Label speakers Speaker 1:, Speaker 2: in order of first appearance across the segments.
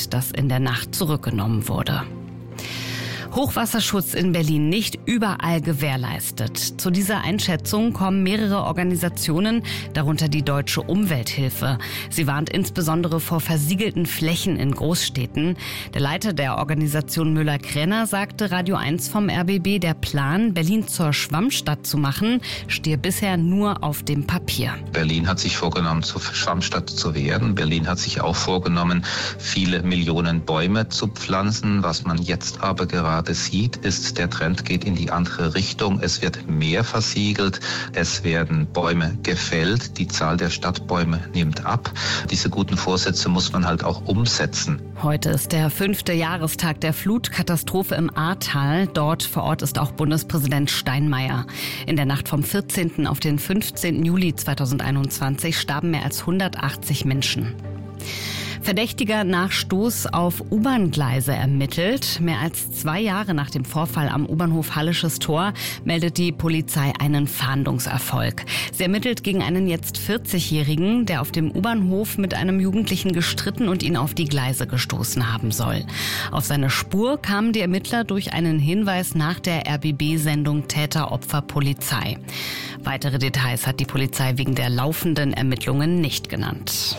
Speaker 1: Gebiet, das in der Nacht zurückgenommen wurde. Hochwasserschutz in Berlin nicht überall gewährleistet. Zu dieser Einschätzung kommen mehrere Organisationen, darunter die Deutsche Umwelthilfe. Sie warnt insbesondere vor versiegelten Flächen in Großstädten. Der Leiter der Organisation Müller-Krenner sagte Radio 1 vom RBB, der Plan, Berlin zur Schwammstadt zu machen, stehe bisher nur auf dem Papier.
Speaker 2: Berlin hat sich vorgenommen, zur Schwammstadt zu werden. Berlin hat sich auch vorgenommen, viele Millionen Bäume zu pflanzen. Was man jetzt aber gerade sieht, ist, der Trend geht in die andere Richtung. Es wird mehr versiegelt, es werden Bäume gefällt, die Zahl der Stadtbäume nimmt ab. Diese guten Vorsätze muss man halt auch umsetzen.
Speaker 1: Heute ist der 5. Jahrestag der Flutkatastrophe im Ahrtal. Dort vor Ort ist auch Bundespräsident Steinmeier. In der Nacht vom 14. auf den 15. Juli 2021 starben mehr als 180 Menschen. Verdächtiger nach Stoß auf U-Bahn-Gleise ermittelt. Mehr als 2 Jahre nach dem Vorfall am U-Bahnhof Hallisches Tor meldet die Polizei einen Fahndungserfolg. Sie ermittelt gegen einen jetzt 40-Jährigen, der auf dem U-Bahnhof mit einem Jugendlichen gestritten und ihn auf die Gleise gestoßen haben soll. Auf seine Spur kamen die Ermittler durch einen Hinweis nach der RBB-Sendung Täter-Opfer-Polizei. Weitere Details hat die Polizei wegen der laufenden Ermittlungen nicht genannt.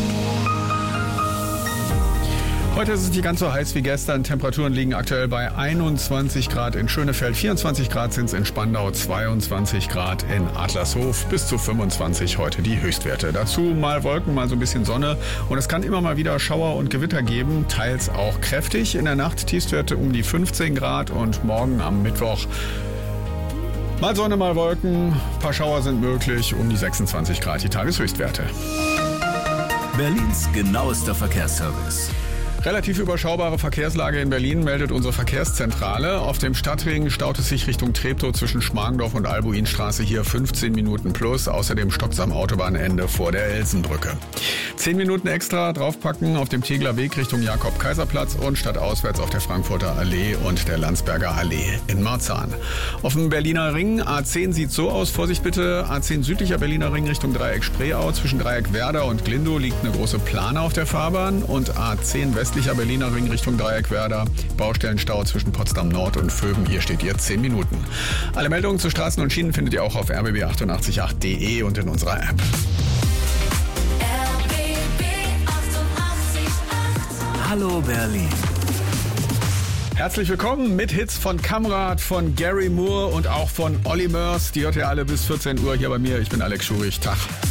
Speaker 3: Heute ist es nicht ganz so heiß wie gestern. Temperaturen liegen aktuell bei 21 Grad in Schönefeld, 24 Grad sind es in Spandau, 22 Grad in Adlershof, bis zu 25 heute die Höchstwerte. Dazu mal Wolken, mal so ein bisschen Sonne und es kann immer mal wieder Schauer und Gewitter geben, teils auch kräftig. In der Nacht Tiefstwerte um die 15 Grad und morgen am Mittwoch mal Sonne, mal Wolken, ein paar Schauer sind möglich, um die 26 Grad die Tageshöchstwerte.
Speaker 4: Berlins genauester Verkehrsservice.
Speaker 3: Relativ überschaubare Verkehrslage in Berlin meldet unsere Verkehrszentrale. Auf dem Stadtring staut es sich Richtung Treptow zwischen Schmargendorf und Albuinstraße hier 15 Minuten plus. Außerdem stockt es am Autobahnende vor der Elsenbrücke. 10 Minuten extra draufpacken auf dem Tegeler Weg Richtung Jakob-Kaiser-Platz und stadtauswärts auf der Frankfurter Allee und der Landsberger Allee in Marzahn. Auf dem Berliner Ring A10 sieht so aus. Vorsicht bitte, A10 südlicher Berliner Ring Richtung Dreieck Spreeau. Zwischen Dreieck Werder und Glindow liegt eine große Plane auf der Fahrbahn und A10 westlicher Berliner Ring Richtung Dreieck Werder. Baustellenstau zwischen Potsdam Nord und Vöben. Hier steht jetzt 10 Minuten. Alle Meldungen zu Straßen und Schienen findet ihr auch auf rbb888.de und in unserer App.
Speaker 4: Hallo Berlin.
Speaker 3: Herzlich willkommen mit Hits von Kamrat, von Gary Moore und auch von Olly Murs. Die hört ihr alle bis 14 Uhr hier bei mir. Ich bin Alex Schurich. Tag.